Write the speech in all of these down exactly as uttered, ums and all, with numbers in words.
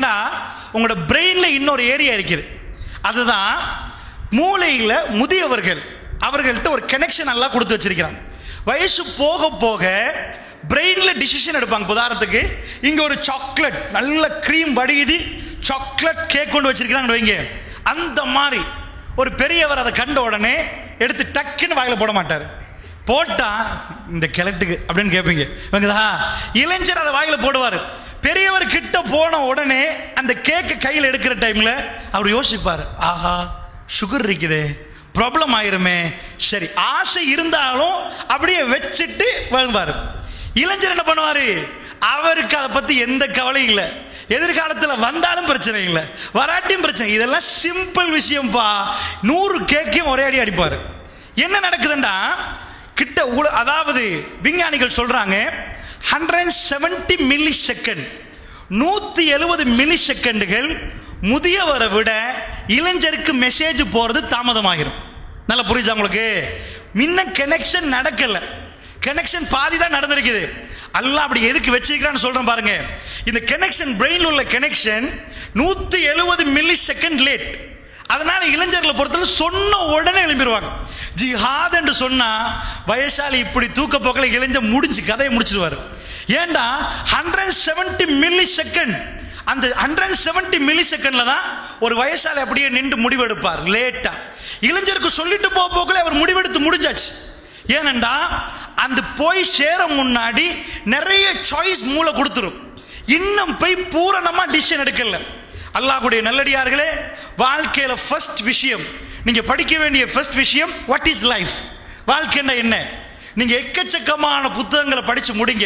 ஏண்டா உங்களோட பிரெயின்ல இன்னொரு ஏரியா இருக்குது, அதுதான் மூளையில முதியவர்கள். அவர்கள்ட்ட ஒரு கனெக்ஷன் நல்லா கொடுத்து வச்சிருக்கிறாங்க. வயசு போக போக பிரெயின்ல டிசிஷன் எடுப்பாங்க. உதாரணத்துக்கு இங்க ஒரு சாக்லேட் நல்ல கிரீம் வடிகுது, சாக்லேட் கேக் கொண்டு வச்சிருக்கிறாங்க வைங்க. அந்த மாதிரி ஒரு பெரியவர் அதை கண்ட உடனே எடுத்து டக்குன்னு வாயில போட மாட்டார். போட்டா இந்த கிழட்டுக்கு அப்படின்னு கேட்பீங்க. இளைஞர் அதை வாயில போடுவார். பெரியவர் கிட்ட போன உடனே அந்த கேக்கு கையில் எடுக்கிற டைம்ல அவர் யோசிப்பார், ஆஹா சுகர் இருக்குதே, ப்ராப்ளம் ஆயிருமே. சரி, ஆசை இருந்தாலும் அப்படியே வச்சுட்டு வாழ்வார். இளைஞர் என்ன பண்ணுவாரு, அவருக்கு அதை பத்தி எந்த கவலையும் இல்லை. எதிர்காலத்தில் வந்தாலும் பிரச்சனை இல்லை, வராட்டியும் பிரச்சனை. இதெல்லாம் சிம்பிள் விஷயம்பா. நூறு கேக்கையும் ஒரே அடி அடிப்பாரு. என்ன நடக்குதுன்னா கிட்ட, அதாவது விஞ்ஞானிகள் சொல்றாங்க ஹண்ட்ரட் செவன்டி மில்லி செகண்ட் நூத்தி எழுபது மில்லி செகண்டுகள் முதியவரை விட இளைஞருக்கு மெசேஜ் போறது தாமதமாகிரும். நல்லா புரியுதா உங்களுக்கு? முன்ன கனெக்ஷன் நடக்கல, கனெக்ஷன் பாதி தான் நடந்திருக்குது. அல்லாஹ் அப்படி எதுக்கு வச்சிருக்கான்னு சொல்றேன் பாருங்க. இந்த கனெக்ஷன், பிரெயின்ல உள்ள கனெக்ஷன் நூத்தி எழுபது மில்லி செகண்ட் லேட். அதனால இளைஞர்களை பொறுத்தவரை சொன்ன உடனே எழுப்பிடுவாங்க. ஜிஹாத் என்று சொன்னா வயசாலி இப்படி தூக்க போக்கல இளைஞ முடிஞ்சு கதையை முடிச்சிருவாரு. ஏண்டா ஹண்ட்ரட் செவன்டி மில்லி செகண்ட், அந்த ஹண்ட்ரட் செவன்டி மில்லி செகண்ட்ல தான் ஒரு வயசாலி அப்படியே நின்று முடிவெடுப்பார். லேட்டா இளைஞருக்கு சொல்லிட்டு போக போக்கல அவர் முடிவெடுத்து முடிஞ்சாச்சு. ஏனண்டா அந்த போய் சேர முன்னாடி நிறைய சாய்ஸ் மூளை கொடுத்துரும். இன்னும் போய் பூரணமா டிசிஷன் எடுக்கல. அல்லாஹ்வுடைய நல்லடியார்களே, வாழ்க்கையில ஃபர்ஸ்ட் விஷயம், நீங்க படிக்க வேண்டிய ஃபர்ஸ்ட் விஷயம், வாட் இஸ் லைஃப்? வாழ்க்கைன்னா என்ன? நீங்க எக்கச்சக்கமான புத்தகங்களை படிச்சு முடிங்க.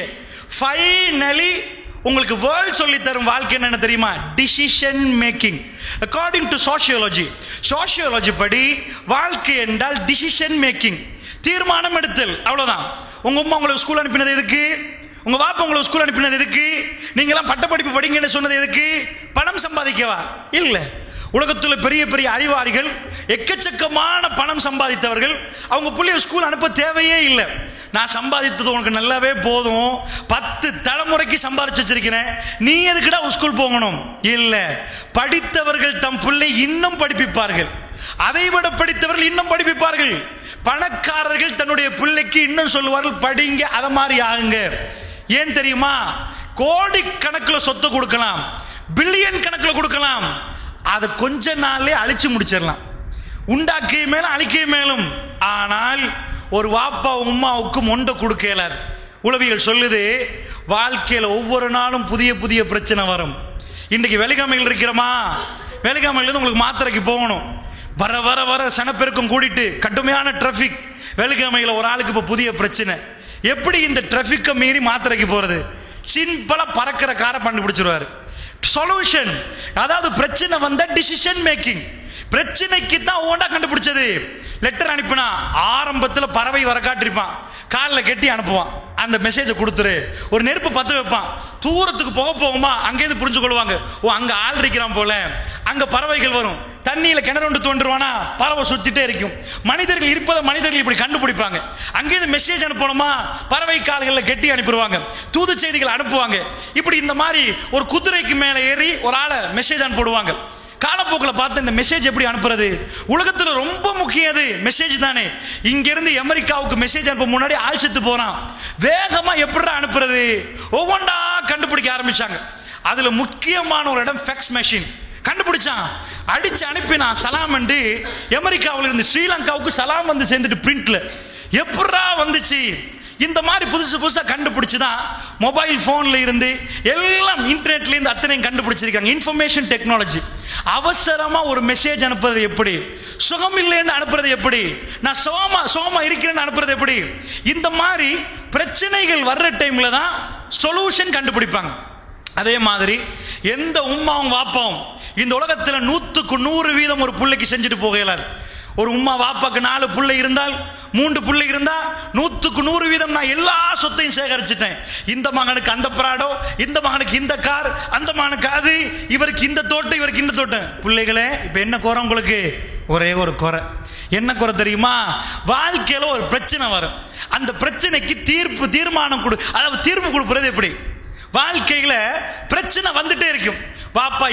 ஃபைனலி உங்களுக்கு வேர்ல்ட் சொல்லி தரும் வாழ்க்கை என்ன தெரியுமா? Decision making. According to sociology, sociology படி வாழ்க்கை என்றால் டிசிஷன் மேக்கிங், தீர்மானம் எடுத்தல். அவ்வளவுதான். உங்க அம்மா உங்களை ஸ்கூல் அனுப்பினது எதுக்கு? உங்க வாப்பா உங்களை ஸ்கூல் அனுப்பினது எதுக்கு? நீங்க எல்லாம் பட்ட படிப்பு படிங்கன்னு சொன்னது எதுக்கு? பணம் சம்பாதிக்கவா? இல்ல. உலகத்துல பெரிய பெரிய அறிவாளிகள், எக்கச்சக்கமான பணம் சம்பாதித்தவர்கள், அவங்க புள்ளைய ஸ்கூல் அனுப்ப தேவையே இல்லை. நான் சம்பாதித்தது உனக்கு நல்லாவே போதும், பத்து தலைமுறைக்கு சம்பாதிச்சு வச்சிருக்கிறேன், நீ எதுக்குடா ஸ்கூல் போகணும்? இல்ல. படித்தவர்கள் தம் பிள்ளை இன்னும் படிப்பிப்பார்கள், அதை விட படித்தவர்கள் இன்னும் படிப்பிப்பார்கள். பணக்காரர்கள் தன்னுடைய பிள்ளைக்கு இன்னும் சொல்லுவார்கள், படிங்க, அத மாதிரி ஆகுங்க. ஏன் தெரியுமா? கோடி கணக்கில் சொத்து கொடுக்கலாம், பில்லியன் கணக்கில் கொடுக்கலாம், அதை கொஞ்ச நாள்லயே அழிச்சு முடிச்சிடலாம். உண்டாக்கிய மேலும் அழிக்கிய மேலும். ஆனால் ஒரு வாப்பா உம்மாவுக்கு மொண்டை கொடுக்க இயலாது. உளவியல் சொல்லுது, வாழ்க்கையில ஒவ்வொரு நாளும் புதிய புதிய பிரச்சனை வரும். இன்னைக்கு வெலிகாமையில் இருக்கிறோமா, வெலிகாமையில இருந்து உங்களுக்கு மாத்திரைக்கு போகணும். வர வர வர சனப்பெருக்கம் கூடிட்டு கடுமையான டிராபிக். வெலிகாமையில் ஒரு ஆளுக்கு இப்ப புதிய பிரச்சனை. எப்படி இந்த டிராபிக்கை மீறி மாத்திரைக்கு போறது? சிம்பிளா பறக்கிற காரை கண்டுபிடிச்சிருவாரு. சொல்யூஷன், அதாவது பிரச்சனை வந்த டிசிஷன் மேக்கிங். பிரச்சனைக்கு தான் ஓண்டா கண்டுபிடிச்சது. லெட்டர் அனுப்பினா ஆரம்பத்தில் பறவை வர காட்டிருப்பான், காலில் கெட்டி அனுப்புவான், அந்த மெசேஜை கொடுத்துரு. ஒரு நெருப்பு பற்ற வைப்பான், தூரத்துக்கு போக போகுமா அங்கேருந்து புரிஞ்சு கொள்வாங்க, ஓ அங்க ஆள் இருக்கிறான் போல. அங்க பறவைகள் வரும், தண்ணியில கிணறு ஒன்று தோன்றுவானா பறவை சுத்திட்டே இருக்கும். மனிதர்கள் இருப்பதை மனிதர்கள் இப்படி கண்டுபிடிப்பாங்க. அங்கேயிருந்து மெசேஜ் அனுப்பணுமா, பறவை கால்களில் கெட்டி அனுப்பிடுவாங்க, தூது செய்திகள் அனுப்புவாங்க. இப்படி இந்த மாதிரி ஒரு குதிரைக்கு மேல ஏறி ஒரு ஆளை மெசேஜ் அனுப்பிடுவாங்க. காலப்போக்கில் பார்த்து இந்த மெசேஜ் எப்படி அனுப்புறது? உலகத்தில் ரொம்ப முக்கியம் மெசேஜ் தானே. இங்க இருந்து அமெரிக்காவுக்கு மெசேஜ் அனுப்ப முன்னாடி ஆள் செத்து போறான், வேகமா எப்படி அனுப்புறது? ஒவ்வொன்றா கண்டுபிடிக்க ஆரம்பிச்சாங்க. அதுல முக்கியமான ஒரு இடம் ஃபேக்ஸ் மெஷின் கண்டுபிடிச்சான். அடிச்சு அனுப்பினா சலாம் என்று அமெரிக்காவில் இருந்து ஸ்ரீலங்காவுக்கு சலாம் வந்து சேர்ந்துட்டு பிரிண்ட்ல எப்படா வந்துச்சு? இந்த மாதிரி புதுசு புதுசா கண்டுபிடிச்சுதான் மொபைல் போன்ல இருந்து எல்லாம் இன்டர்நெட்ல இருந்து அத்தனையும் கண்டுபிடிச்சிருக்காங்க. Information technology. அவசரமா ஒரு மெசேஜ் அனுப்புறது எப்படி, சுகம் இல்லைன்னு அனுப்புறது எப்படி, நான் சோமா சோமா இருக்கிறேன்னு அனுப்புறது எப்படி? இந்த மாதிரி பிரச்சனைகள் வர்ற டைம்ல தான் சொல்யூஷன் கண்டுபிடிப்பாங்க. அதே மாதிரி எந்த உம்மாவும் வாப்பாவும் இந்த உலகத்துல நூத்துக்கு நூறு வீதம் ஒரு பிள்ளைக்கு செஞ்சுட்டு போக இயலாது. ஒரு உம்மா வாப்பாக்கு நாலு பிள்ளை இருந்தால், மூன்று பிள்ளை இருந்தா நூத்துக்கு நூறு வீதம் நான் எல்லா சொத்தையும் சேகரிச்சுட்டேன். இந்த மகனுக்கு அந்த பிராடோ, இந்த மகனுக்கு இந்த கார், அந்த மகனுக்கு அது, இவருக்கு இந்த தோட்டம், இவருக்கு இந்த தோட்டம். பிள்ளைகளே, இப்ப என்ன குறை உங்களுக்கு? ஒரே ஒரு குறை. என்ன குறை தெரியுமா? வாழ்க்கையில ஒரு பிரச்சனை வரும், அந்த பிரச்சனைக்கு தீர்ப்பு தீர்மானம் கொடு, அதாவது தீர்ப்பு கொடுப்பது எப்படி? வாழ்க்கையில பிரச்சனை வந்துட்டே இருக்கும். பாப்பா